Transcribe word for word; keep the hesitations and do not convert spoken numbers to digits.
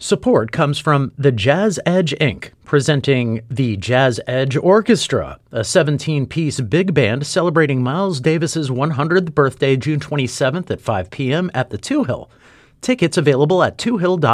Support comes from the Jazz Edge, Incorporated, presenting the Jazz Edge Orchestra, a seventeen-piece big band celebrating Miles Davis's one hundredth birthday June twenty-seventh at five p.m. at the Two Hill. Tickets available at two hill dot com.